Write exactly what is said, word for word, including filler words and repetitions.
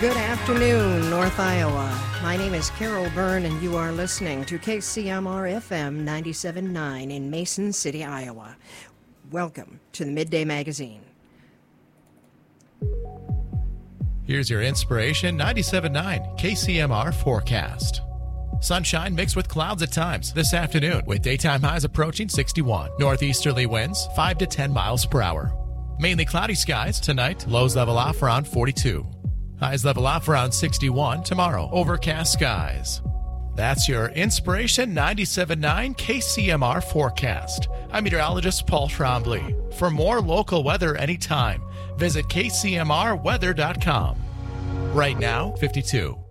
Good afternoon, North Iowa. My name is Carol Byrne, and you are listening to K C M R F M ninety-seven point nine in Mason City, Iowa. Welcome to the Midday Magazine. Here's your Inspiration ninety-seven point nine K C M R forecast. Sunshine mixed with clouds at times this afternoon, with daytime highs approaching sixty-one. Northeasterly winds five to ten miles per hour. Mainly cloudy skies tonight. Lows level off around forty-two. Highs level off around sixty-one tomorrow. Overcast skies. That's your Inspiration ninety-seven point nine K C M R forecast. I'm meteorologist Paul Trombley. For more local weather anytime, visit K C M R weather dot com. Right now, fifty-two.